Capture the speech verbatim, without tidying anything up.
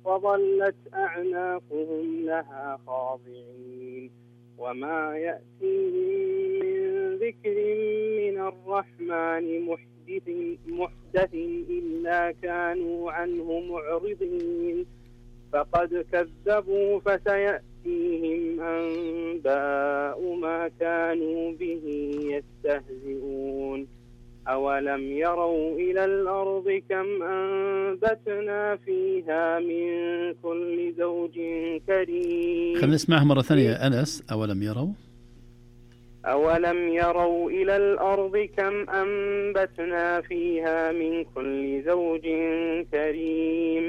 وظلت أعناقهم لها خاضعين وما يأتيهم من ذكر من الرحمن محدث, محدث إلا كانوا عنه معرضين فقد كذبوا فسيأتيهم أنباء ما كانوا به يستهزئون أولم يروا إلى الأرض كم أنبتنا فيها من كل زوج كريم. خلينا نسمعها مرة ثانية أنس. أولم يروا أولم يروا إلى الأرض كم أنبتنا فيها من كل زوج كريم